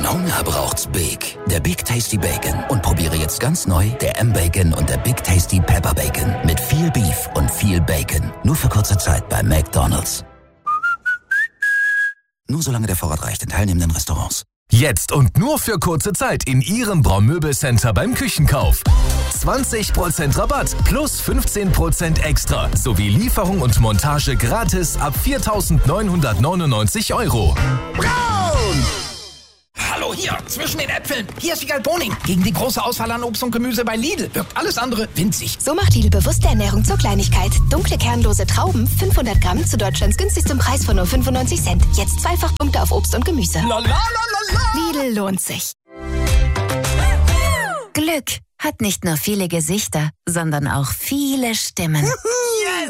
Wenn Hunger braucht's Big. Der Big Tasty Bacon. Und probiere jetzt ganz neu der M-Bacon und der Big Tasty Pepper Bacon. Mit viel Beef und viel Bacon. Nur für kurze Zeit bei McDonald's. Nur solange der Vorrat reicht in teilnehmenden Restaurants. Jetzt und nur für kurze Zeit in Ihrem Braumöbelcenter beim Küchenkauf. 20% Rabatt plus 15% extra sowie Lieferung und Montage gratis ab 4.999 €. Braun! Hallo, hier, zwischen den Äpfeln. Hier ist Wiegald Boning. Gegen die große Auswahl an Obst und Gemüse bei Lidl wirkt alles andere winzig. So macht Lidl bewusste Ernährung zur Kleinigkeit. Dunkle, kernlose Trauben, 500 Gramm zu Deutschlands günstigstem Preis von nur 95 Cent. Jetzt Zweifachpunkte auf Obst und Gemüse. Lidl lohnt sich. Glück hat nicht nur viele Gesichter, sondern auch viele Stimmen. Yes!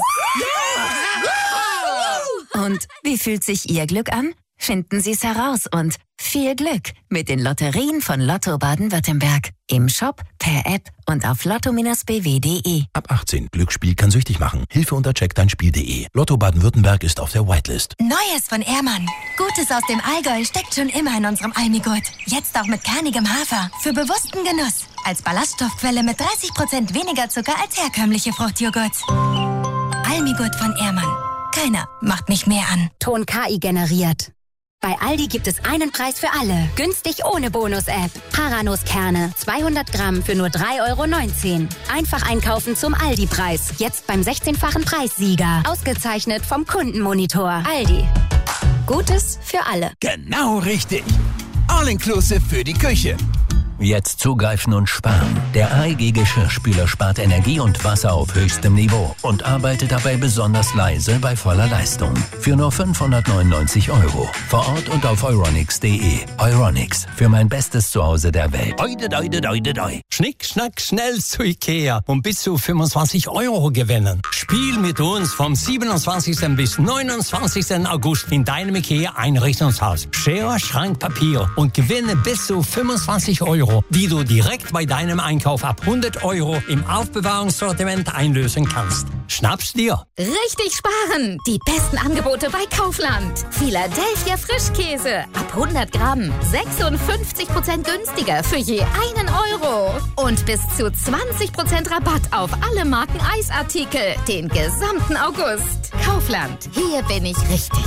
Und wie fühlt sich Ihr Glück an? Finden Sie es heraus und viel Glück mit den Lotterien von Lotto Baden-Württemberg. Im Shop, per App und auf lotto-bw.de. Ab 18. Glücksspiel kann süchtig machen. Hilfe unter checkdeinspiel.de. Lotto Baden-Württemberg ist auf der Whitelist. Neues von Ehrmann. Gutes aus dem Allgäu steckt schon immer in unserem Almigurt. Jetzt auch mit kernigem Hafer. Für bewussten Genuss. Als Ballaststoffquelle mit 30% weniger Zucker als herkömmliche Fruchtjoghurt. Almigurt von Ehrmann. Keiner macht mich mehr an. Ton KI generiert. Bei Aldi gibt es einen Preis für alle. Günstig ohne Bonus-App. Paranuss-Kerne, 200 Gramm für nur 3,19 €. Einfach einkaufen zum Aldi-Preis. Jetzt beim 16-fachen Preissieger. Ausgezeichnet vom Kundenmonitor. Aldi. Gutes für alle. Genau richtig. All-inclusive für die Küche. Jetzt zugreifen und sparen. Der AEG Geschirrspüler spart Energie und Wasser auf höchstem Niveau und arbeitet dabei besonders leise bei voller Leistung. Für nur 599 €. Vor Ort und auf euronics.de. Euronics, für mein bestes Zuhause der Welt. Schnick, schnack, schnell zu Ikea und bis zu 25 € gewinnen. Spiel mit uns vom 27. bis 29. August in deinem Ikea Einrichtungshaus. Schere, Schrank, Papier und gewinne bis zu 25 €, die du direkt bei deinem Einkauf ab 100 € im Aufbewahrungssortiment einlösen kannst. Schnapp's dir. Richtig sparen! Die besten Angebote bei Kaufland. Philadelphia Frischkäse ab 100 Gramm 56% günstiger für je 1 €. Und bis zu 20% Rabatt auf alle Marken Eisartikel den gesamten August. Kaufland, hier bin ich richtig.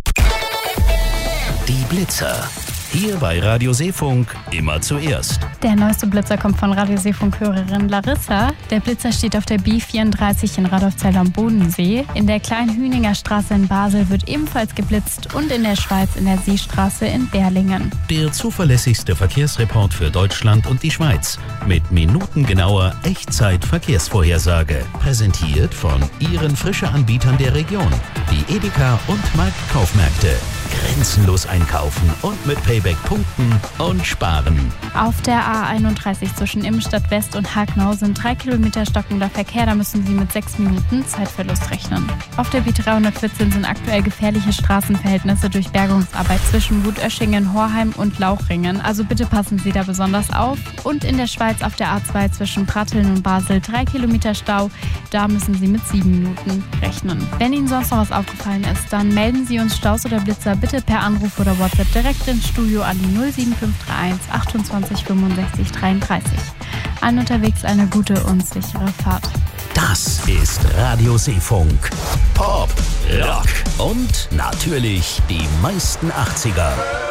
Die Blitzer. Hier bei Radio Seefunk immer zuerst. Der neueste Blitzer kommt von Radio Seefunk-Hörerin Larissa. Der Blitzer steht auf der B34 in Radolfzell am Bodensee. In der kleinen Hüninger Straße in Basel wird ebenfalls geblitzt und in der Schweiz in der Seestraße in Berlingen. Der zuverlässigste Verkehrsreport für Deutschland und die Schweiz. Mit minutengenauer Echtzeit-Verkehrsvorhersage. Präsentiert von Ihren Frische-Anbietern der Region. Die Edeka und Marktkaufmärkte. Grenzenlos einkaufen und mit Payback punkten und sparen. Auf der A31 zwischen Immenstadt West und Hagenau sind 3 Kilometer stockender Verkehr. Da müssen Sie mit 6 Minuten Zeitverlust rechnen. Auf der B314 sind aktuell gefährliche Straßenverhältnisse durch Bergungsarbeit zwischen Wutöschingen, Horheim und Lauchringen. Also bitte passen Sie da besonders auf. Und in der Schweiz auf der A2 zwischen Pratteln und Basel 3 Kilometer Stau. Da müssen Sie mit 7 Minuten rechnen. Wenn Ihnen sonst noch was aufgefallen ist, dann melden Sie uns Staus oder Blitzer bitte per Anruf oder WhatsApp direkt ins Studio an die 07531 28 65 33. Allen unterwegs eine gute und sichere Fahrt. Das ist Radio Seefunk. Pop, Rock und natürlich die meisten 80er.